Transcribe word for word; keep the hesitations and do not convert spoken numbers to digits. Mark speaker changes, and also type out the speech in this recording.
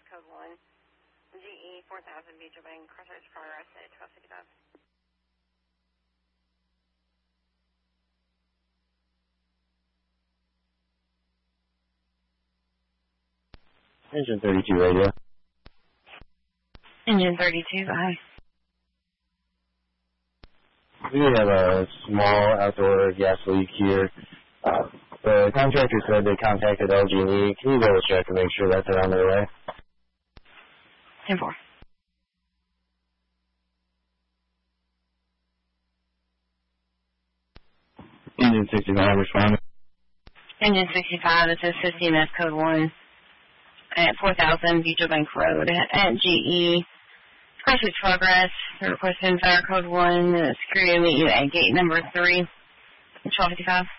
Speaker 1: code one. G E four thousand Beecher Bank, crossroads progress at twelve fifty-five.
Speaker 2: Engine thirty-two radio.
Speaker 1: Engine thirty-two, aye.
Speaker 2: We have a small outdoor gas leak here. Uh, the contractor said they contacted L G and E. Can you double check and make sure that they're on their way?
Speaker 1: ten four.
Speaker 2: Engine sixty-five responding.
Speaker 1: Engine sixty-five, this is fifteen F code one at four thousand Beecher Bank Road at G E. Crossroads progress. The request in fire code one. Uh, security will meet you at gate number three, twelve fifty-five.